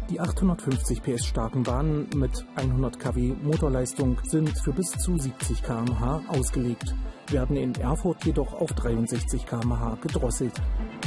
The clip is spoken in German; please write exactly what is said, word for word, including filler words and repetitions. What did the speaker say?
Die achthundertfünfzig P S starken Bahnen mit hundert Kilowatt Motorleistung sind für bis zu siebzig Kilometer pro Stunde ausgelegt, werden in Erfurt jedoch auf dreiundsechzig Kilometer pro Stunde gedrosselt.